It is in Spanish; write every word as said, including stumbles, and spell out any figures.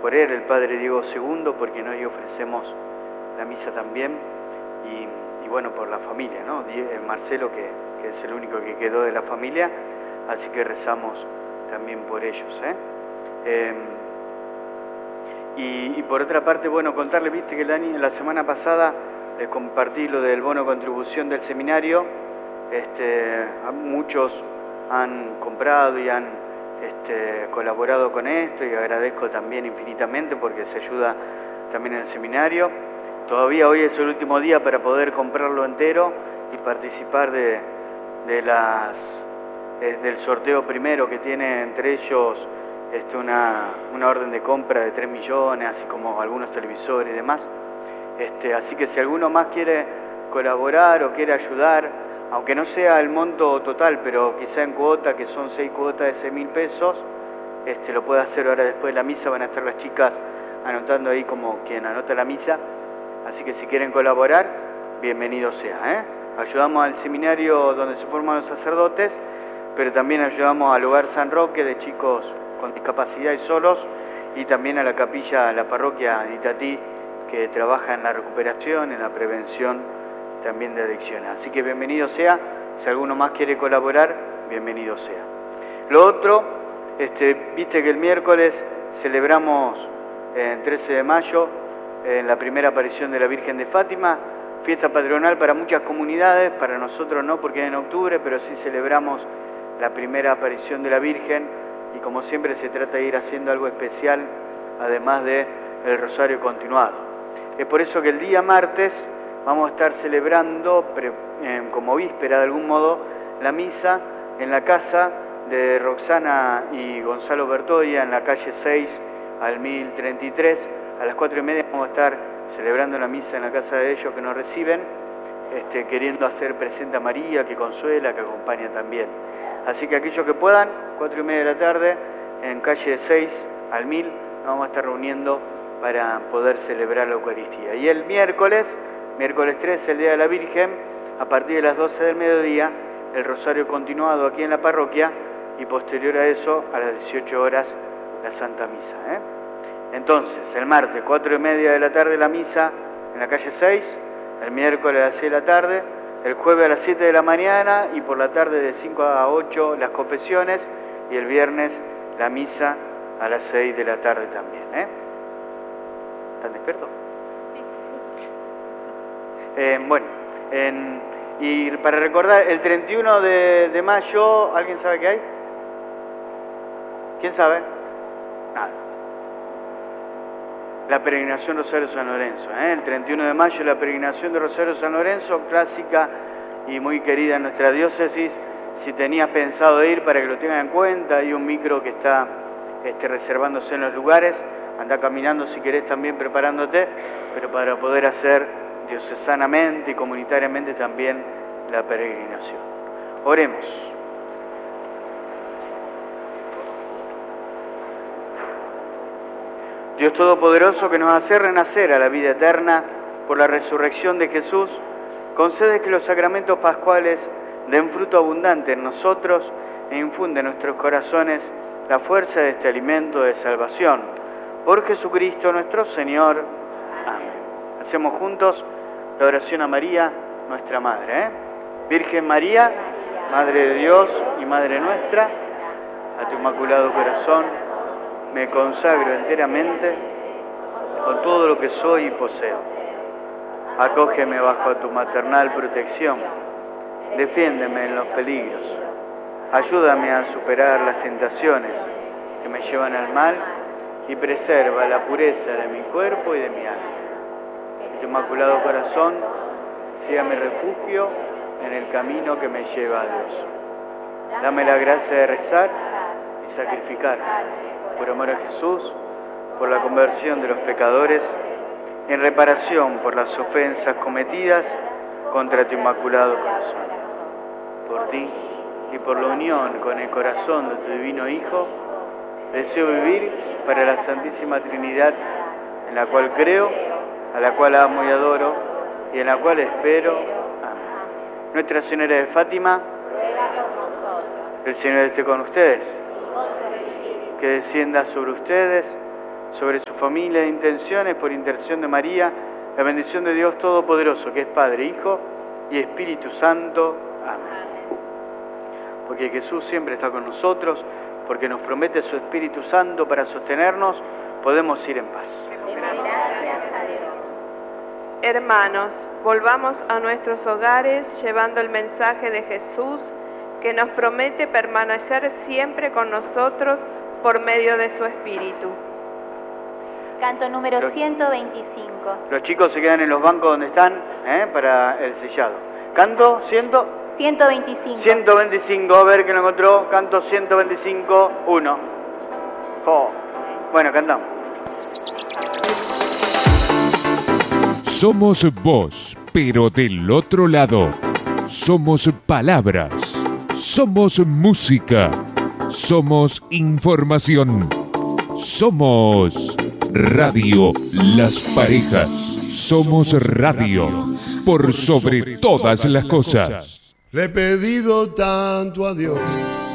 por él, el padre Diego segundo, porque hoy ofrecemos la misa también, y, y bueno, por la familia, ¿no? Marcelo, que, que es el único que quedó de la familia, así que rezamos también por ellos, ¿eh? Eh, y, y por otra parte, bueno, contarle, viste que el año, la semana pasada les compartí lo del bono contribución del seminario. Este, muchos han comprado y han este, colaborado con esto, y agradezco también infinitamente porque se ayuda también en el seminario. Todavía hoy es el último día para poder comprarlo entero y participar de, de las, de, del sorteo primero, que tiene entre ellos este, una, una orden de compra de tres millones, así como algunos televisores y demás. Este, así que si alguno más quiere colaborar o quiere ayudar, aunque no sea el monto total, pero quizá en cuota, que son seis cuotas de seis mil pesos, este, lo puede hacer ahora después de la misa. Van a estar las chicas anotando ahí como quien anota la misa. Así que si quieren colaborar, bienvenido sea, ¿eh? Ayudamos al seminario donde se forman los sacerdotes, pero también ayudamos al Hogar San Roque de chicos con discapacidad y solos, y también a la capilla, a la parroquia de Itatí, que trabaja en la recuperación, en la prevención también de adicciones. Así que bienvenido sea. Si alguno más quiere colaborar, bienvenido sea. Lo otro, este, viste que el miércoles celebramos el trece de mayo en la primera aparición de la Virgen de Fátima, fiesta patronal para muchas comunidades, para nosotros no, porque es en octubre, pero sí celebramos la primera aparición de la Virgen, y como siempre se trata de ir haciendo algo especial, además de el rosario continuado. Es por eso que el día martes vamos a estar celebrando, pre, eh, como víspera de algún modo, la misa en la casa de Roxana y Gonzalo Bertoya, en la calle seis al mil treinta y tres. A las cuatro y media vamos a estar celebrando la misa en la casa de ellos, que nos reciben, este, queriendo hacer presente a María, que consuela, que acompaña también. Así que aquellos que puedan, cuatro y media de la tarde, en calle seis al mil, nos vamos a estar reuniendo para poder celebrar la Eucaristía. Y el miércoles, miércoles trece, el Día de la Virgen, a partir de las doce del mediodía, el rosario continuado aquí en la parroquia, y posterior a eso, a las dieciocho horas, la Santa Misa, ¿eh? Entonces, el martes, cuatro y media de la tarde, la misa en la calle seis, el miércoles a las seis de la tarde, el jueves a las siete de la mañana, y por la tarde de cinco a ocho las confesiones, y el viernes la misa a las seis de la tarde también, ¿eh? ¿Están despiertos? Eh, bueno, en, y para recordar, el treinta y uno de, de mayo, ¿alguien sabe qué hay? ¿Quién sabe? Nada. La peregrinación Rosario San Lorenzo, ¿eh? El treinta y uno de mayo, la peregrinación de Rosario San Lorenzo, clásica y muy querida en nuestra diócesis. Si tenías pensado ir, para que lo tengan en cuenta, hay un micro que está este, reservándose en los lugares. Anda caminando si querés también, preparándote, pero para poder hacer diocesanamente y comunitariamente también la peregrinación. Oremos. Dios Todopoderoso, que nos hace renacer a la vida eterna por la resurrección de Jesús, concede que los sacramentos pascuales den fruto abundante en nosotros e infunde en nuestros corazones la fuerza de este alimento de salvación. Por Jesucristo nuestro Señor. Amén. Hacemos juntos la oración a María, nuestra Madre, ¿eh? Virgen María, Madre de Dios y Madre nuestra, a tu inmaculado corazón me consagro enteramente con todo lo que soy y poseo. Acógeme bajo tu maternal protección, defiéndeme en los peligros, ayúdame a superar las tentaciones que me llevan al mal y preserva la pureza de mi cuerpo y de mi alma. Que tu inmaculado corazón sea mi refugio en el camino que me lleva a Dios. Dame la gracia de rezar y sacrificar por amor a Jesús, por la conversión de los pecadores, en reparación por las ofensas cometidas contra tu inmaculado corazón. Por ti y por la unión con el corazón de tu divino Hijo, deseo vivir para la Santísima Trinidad, en la cual creo, a la cual amo y adoro, y en la cual espero. Amén. Nuestra Señora de Fátima, el Señor esté con ustedes, que descienda sobre ustedes sobre su familia e intenciones, por intercesión de María, la bendición de Dios Todopoderoso, que es Padre, Hijo y Espíritu Santo. Amén. Porque Jesús siempre está con nosotros, porque nos promete su Espíritu Santo para sostenernos, podemos ir en paz. Gracias a Dios. Hermanos, volvamos a nuestros hogares llevando el mensaje de Jesús, que nos promete permanecer siempre con nosotros por medio de su Espíritu. Canto número ciento veinticinco. Los chicos se quedan en los bancos donde están, ¿eh? para el sellado. Canto ciento veinticinco. ciento veinticinco, a ver que lo encontró. Canto ciento veinticinco, uno. Oh. Bueno, cantamos. Somos voz, pero del otro lado. Somos palabras. Somos música. Somos información. Somos Radio Las Parejas. Somos radio por sobre todas las cosas. Le he pedido tanto a Dios